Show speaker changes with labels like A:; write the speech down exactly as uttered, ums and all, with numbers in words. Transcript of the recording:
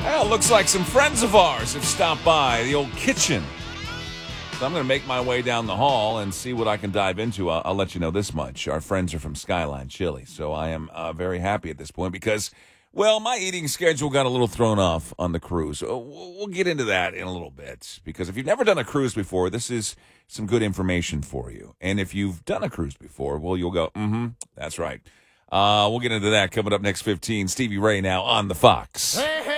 A: Well, looks like some friends of ours have stopped by the old kitchen. So I'm going to make my way down the hall and see what I can dive into. I'll, I'll let you know this much. Our friends are from Skyline Chili, so I am uh, very happy at this point because, well, my eating schedule got a little thrown off on the cruise. So we'll get into that in a little bit because if you've never done a cruise before, this is some good information for you. And if you've done a cruise before, well, you'll go, mm-hmm, that's right. Uh, we'll get into that coming up next fifteen. Stevie Ray now on the Fox.
B: Hey, hey.